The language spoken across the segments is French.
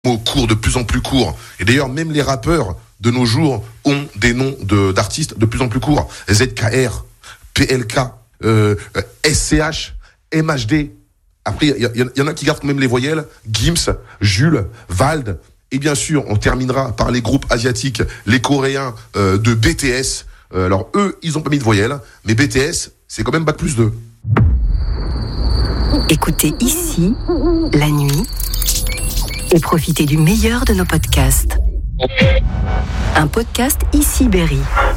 mots courts, de plus en plus courts. Et d'ailleurs, même les rappeurs de nos jours ont des noms d'artistes de plus en plus courts. ZKR, PLK, SCH, MHD. Après, il y en a qui gardent même les voyelles. Gims, Jules, Vald. Et bien sûr, on terminera par les groupes asiatiques, les Coréens de BTS. Alors eux, ils ont pas mis de voyelles, mais BTS, c'est quand même Bac+2. Écoutez ici, la nuit, et profitez du meilleur de nos podcasts. Un podcast Ici Berry.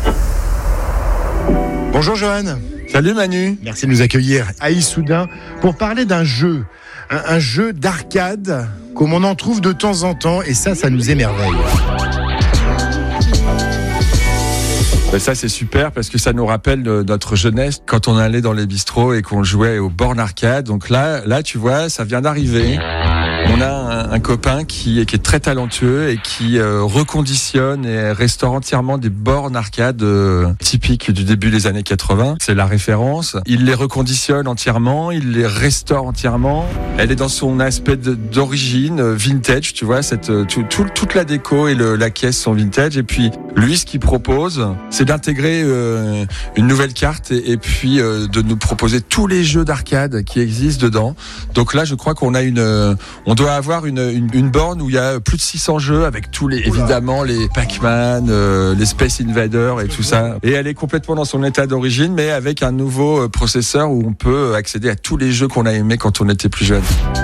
Bonjour Johan. Salut Manu. Merci de nous accueillir à Issoudun pour parler d'un jeu. Un jeu d'arcade comme on en trouve de temps en temps et ça nous émerveille. Ça c'est super parce que ça nous rappelle notre jeunesse quand on allait dans les bistrots et qu'on jouait aux bornes arcade. Donc là tu vois, ça vient d'arriver. On a un copain qui est très talentueux et qui reconditionne et restaure entièrement des bornes arcade typiques du début des années 80. C'est la référence. Il les reconditionne entièrement, il les restaure entièrement. Elle est dans son aspect d'origine, vintage, tu vois. Toute la déco et la caisse sont vintage. Et puis lui, ce qu'il propose, c'est d'intégrer une nouvelle carte et puis de nous proposer tous les jeux d'arcade qui existent dedans. Donc là, je crois qu'on a on doit avoir une borne où il y a plus de 600 jeux avec tous évidemment les Pac-Man, les Space Invaders et tout ça. Et elle est complètement dans son état d'origine, mais avec un nouveau processeur où on peut accéder à tous les jeux qu'on a aimés quand on était plus jeune.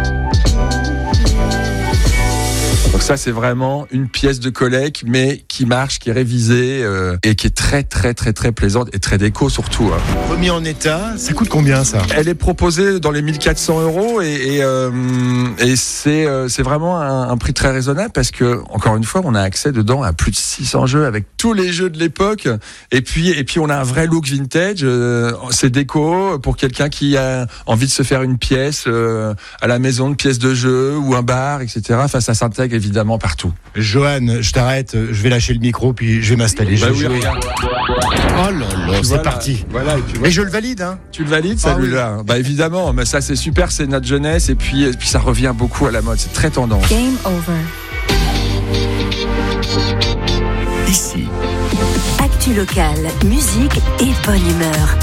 Donc ça, c'est vraiment une pièce de collecte, mais qui marche, qui est révisée et qui est très, très, très, très plaisante et très déco surtout. Remis en état, ça coûte combien ça ? Elle est proposée dans les 1400 € et c'est vraiment un prix très raisonnable parce que, encore une fois, on a accès dedans à plus de 600 jeux avec tous les jeux de l'époque et puis on a un vrai look vintage. C'est déco pour quelqu'un qui a envie de se faire une pièce à la maison, une pièce de jeu ou un bar, etc. Enfin, ça s'intègre évidemment partout. Johan, je t'arrête, je vais lâcher le micro puis je vais m'installer. Regarde. Oh là là, c'est parti. Voilà, et je le valide, hein. Tu le valides, celui-là? Oui. Bah évidemment, mais ça c'est super, c'est notre jeunesse et puis ça revient beaucoup à la mode, c'est très tendance. Game over. Ici. Actu locale, musique et bonne humeur.